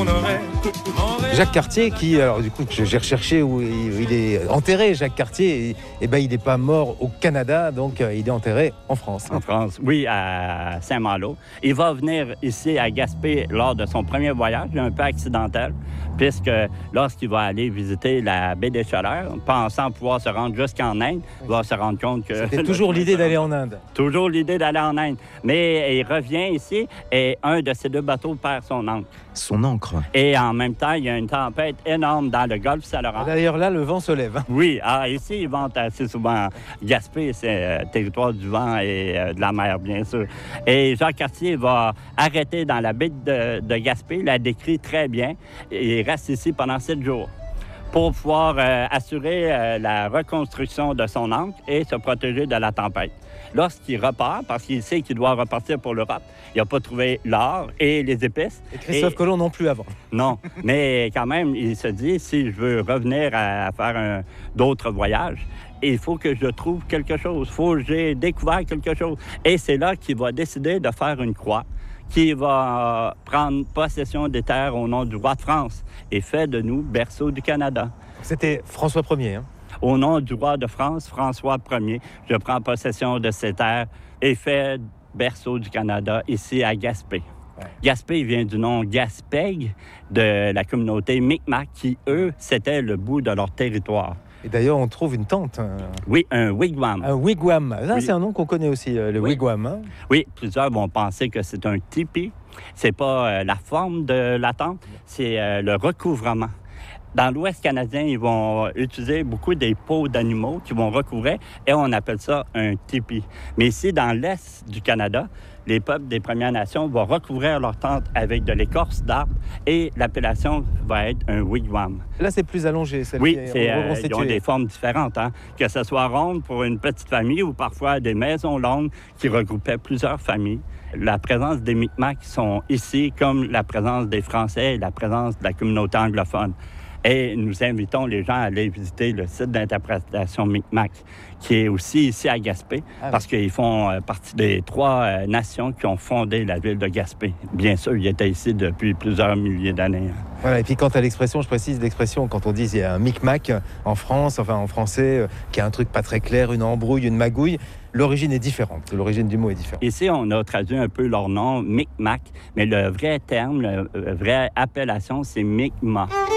Jacques Cartier, qui, alors du coup, j'ai recherché où il est enterré, Jacques Cartier, et ben il n'est pas mort au Canada, donc il est enterré en France. En France, oui, à Saint-Malo. Il va venir ici à Gaspé lors de son premier voyage, un peu accidentel, puisque lorsqu'il va aller visiter la baie des Chaleurs, pensant pouvoir se rendre jusqu'en Inde, il va se rendre compte que... C'était toujours l'idée d'aller en Inde. Toujours l'idée d'aller en Inde. Mais il revient ici et un de ces deux bateaux perd son ancre. Son ancre. Et en même temps, il y a une tempête énorme dans le golfe Saint-Laurent. D'ailleurs, là, le vent se lève. Oui, ici, ils ventent assez souvent. Gaspé, c'est territoire du vent et de la mer, bien sûr. Et Jacques Cartier va arrêter dans la baie de Gaspé, la décrit très bien. Il reste ici pendant 7 jours pour pouvoir assurer la reconstruction de son ancre et se protéger de la tempête. Lorsqu'il repart, parce qu'il sait qu'il doit repartir pour l'Europe, il n'a pas trouvé l'or et les épices. Et Christophe Colomb non plus avant. Non, mais quand même, il se dit, si je veux revenir à faire d'autres voyages, il faut que je trouve quelque chose. Il faut que j'ai découvert quelque chose. Et c'est là qu'il va décider de faire une croix qui va prendre possession des terres au nom du roi de France et fait de nous berceau du Canada. C'était François Ier, hein? Au nom du roi de France, François Ier, je prends possession de ces terres et fais berceau du Canada ici à Gaspé. Ouais. Gaspé vient du nom Gaspègue de la communauté Micmac qui, eux, c'était le bout de leur territoire. Et d'ailleurs, on trouve une tente. Oui, un wigwam. Un wigwam. Là, oui. C'est un nom qu'on connaît aussi, le wigwam. Hein? Oui, plusieurs vont penser que c'est un tipi. C'est pas la forme de la tente, c'est le recouvrement. Dans l'Ouest canadien, ils vont utiliser beaucoup des peaux d'animaux qui vont recouvrir et on appelle ça un tipi. Mais ici, dans l'Est du Canada, les peuples des Premières Nations vont recouvrir leur tente avec de l'écorce d'arbre et l'appellation va être un wigwam. Là, c'est plus allongé. Oui, ils ont des formes différentes. Hein? Que ce soit ronde pour une petite famille ou parfois des maisons longues qui regroupaient plusieurs familles. La présence des Micmacs sont ici comme la présence des Français et la présence de la communauté anglophone. Et nous invitons les gens à aller visiter le site d'interprétation Micmac, qui est aussi ici à Gaspé, parce qu'ils font partie des 3 nations qui ont fondé la ville de Gaspé. Bien sûr, ils étaient ici depuis plusieurs milliers d'années. Voilà, et puis quant à l'expression, je précise l'expression, quand on dit il y a un Micmac en France, enfin en français, qui a un truc pas très clair, une embrouille, une magouille, l'origine est différente, l'origine du mot est différente. Ici, on a traduit un peu leur nom, Micmac, mais le vrai terme, la vraie appellation, c'est Mi'kmaq.